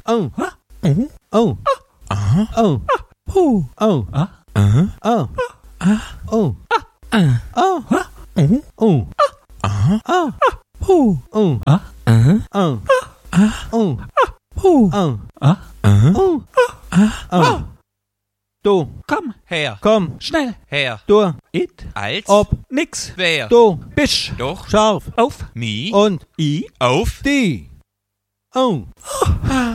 Oh. Oh. Oh. Aha. Oh. Oh. Oh. Aha. Oh. Oh. Oh. Oh. Oh. Aha. Oh. Oh. Oh. Aha. Oh. Oh. Oh. Oh. Aha. Oh. Oh. Du, Komm her, komm, schnell her. du, It, als, ob, nix, wer, du, bisch, doch, scharf, auf, mi, und, i, auf, die. Oh.